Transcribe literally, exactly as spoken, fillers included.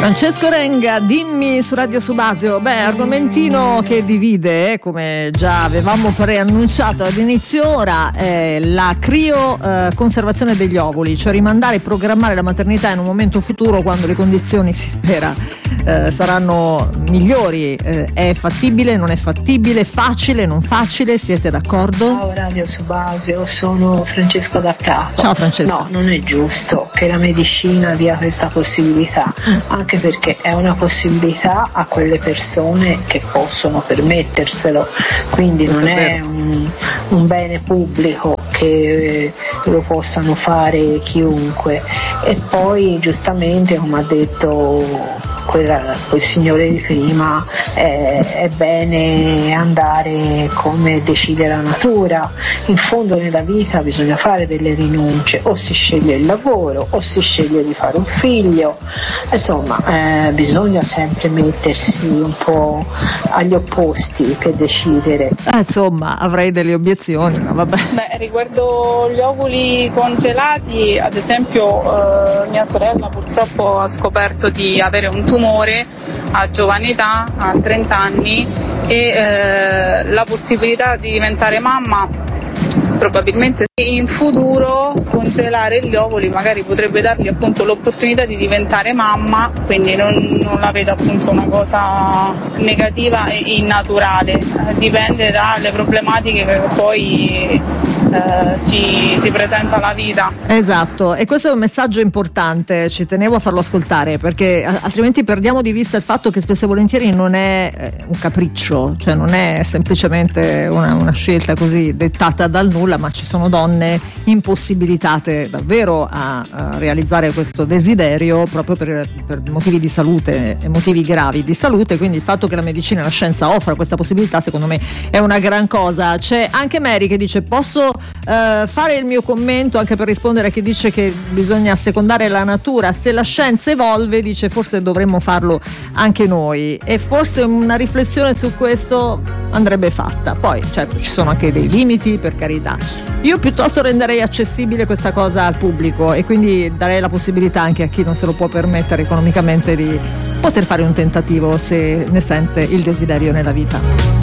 Francesco Renga, dimmi su Radio Subasio. Beh, argomentino che divide, eh, come già avevamo preannunciato ad inizio ora, è la crio eh, conservazione degli ovuli, cioè rimandare e programmare la maternità in un momento futuro quando le condizioni, si spera, eh, saranno migliori. Eh, è fattibile, non è fattibile, facile, non facile, siete d'accordo? Ciao Radio Subasio, sono Francesca da Prato. Ciao Francesca. No, non è giusto che la medicina dia questa possibilità, anche perché è una possibilità a quelle persone che possono permetterselo, quindi non è un, un bene pubblico che lo possano fare chiunque. E poi giustamente, come ha detto quella, quel signore di prima, è, è bene andare come decide la natura. In fondo nella vita bisogna fare delle rinunce, o si sceglie il lavoro o si sceglie di fare un figlio, insomma eh, bisogna sempre mettersi un po' agli opposti che decidere. Eh, insomma, avrei delle obiezioni, ma vabbè. Beh, riguardo gli ovuli congelati, ad esempio eh, mia sorella purtroppo ha scoperto di avere un tumore a giovane età, a trenta anni, e eh, la possibilità di diventare mamma probabilmente in futuro congelare gli ovuli magari potrebbe dargli appunto l'opportunità di diventare mamma, quindi non, non la vedo appunto una cosa negativa e innaturale, eh, dipende dalle problematiche che poi eh, ci, ci presenta la vita. Esatto, e questo è un messaggio importante, ci tenevo a farlo ascoltare, perché altrimenti perdiamo di vista il fatto che spesso e volentieri non è un capriccio, cioè non è semplicemente una, una scelta così dettata dal nulla, ma ci sono donne impossibilitate davvero a, a realizzare questo desiderio proprio per, per motivi di salute e motivi gravi di salute, quindi il fatto che la medicina e la scienza offra questa possibilità secondo me è una gran cosa. C'è anche Mary che dice: posso uh, fare il mio commento anche per rispondere a chi dice che bisogna assecondare la natura? Se la scienza evolve, dice, forse dovremmo farlo anche noi, e forse una riflessione su questo andrebbe fatta. Poi certo ci sono anche dei limiti, per carità. Io piuttosto renderei accessibile questa cosa al pubblico e quindi darei la possibilità anche a chi non se lo può permettere economicamente di poter fare un tentativo se ne sente il desiderio nella vita.